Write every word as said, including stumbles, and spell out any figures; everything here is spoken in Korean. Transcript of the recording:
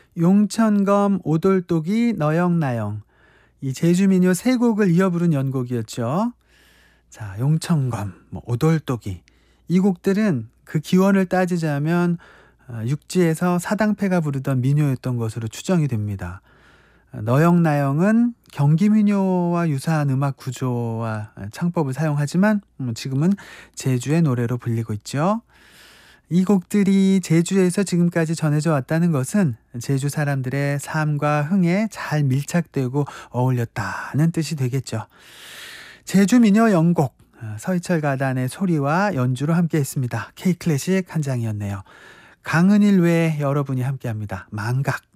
용천검, 오돌독이, 너영나영. 이 제주 민요 세 곡을 이어 부른 연곡이었죠. 자, 용천검, 뭐 오돌독이. 이 곡들은 그 기원을 따지자면 육지에서 사당패가 부르던 민요였던 것으로 추정이 됩니다. 너영나영은 경기민요와 유사한 음악 구조와 창법을 사용하지만 지금은 제주의 노래로 불리고 있죠. 이 곡들이 제주에서 지금까지 전해져 왔다는 것은 제주 사람들의 삶과 흥에 잘 밀착되고 어울렸다는 뜻이 되겠죠. 제주 민요 연곡, 서희철 가단의 소리와 연주로 함께 했습니다. K클래식 한 장이었네요. 강은일 외에 여러분이 함께합니다. 망각.